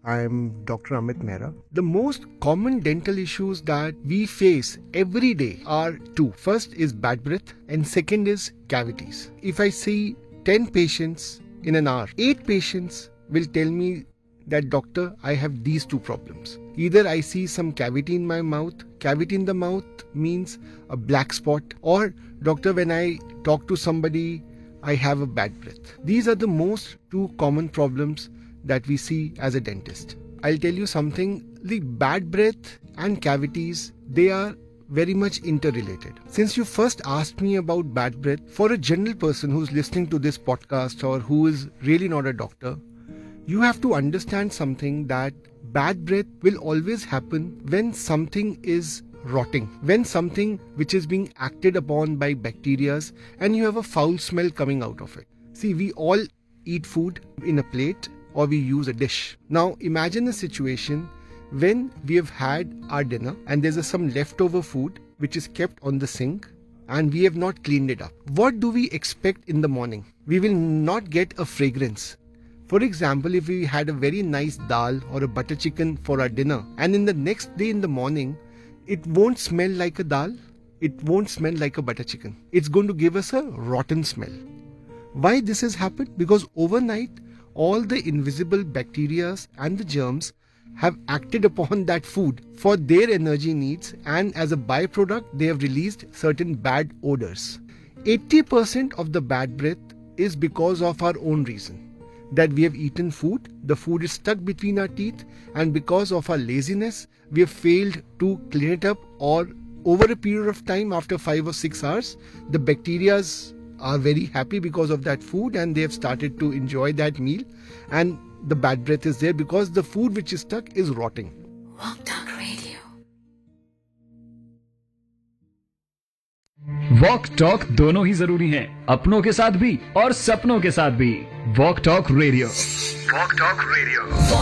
I'm Dr. Amit Mehra. The most common dental issues that we face every day are two. First is bad breath and second is cavities. If I see 10 patients in an hour, 8 patients will tell me that doctor, I have these two problems. Either I see some cavity in my mouth. Cavity in the mouth means a black spot, or doctor, when I talk to somebody, I have a bad breath. These are the most two common problems that we see as a dentist. I'll tell you something, the bad breath and cavities, they are very much interrelated. Since you first asked me about bad breath, for a general person who's listening to this podcast or who is really not a doctor, you have to understand something, that bad breath will always happen when something is rotting, when something which is being acted upon by bacteria and you have a foul smell coming out of it. See, we all eat food in a plate or we use a dish. Now imagine a situation when we have had our dinner and there's some leftover food which is kept on the sink and we have not cleaned it up. What do we expect in the morning? We will not get a fragrance. For example, if we had a very nice dal or a butter chicken for our dinner and in the next day in the morning, it won't smell like a dal, it won't smell like a butter chicken. It's going to give us a rotten smell. Why this has happened? Because overnight, all the invisible bacteria and the germs have acted upon that food for their energy needs, and as a byproduct, they have released certain bad odors. 80% of the bad breath is because of our own reason. That we have eaten food, the food is stuck between our teeth, and because of our laziness, we have failed to clean it up, or over a period of time, after 5 or 6 hours, the bacteria are very happy because of that food and they have started to enjoy that meal, and the bad breath is there because the food which is stuck is rotting. Walk Talk Radio. Walk talk दोनों ही जरूरी हैं, अपनों के साथ भी और सपनों के साथ भी। Walk talk radio. Walk talk radio.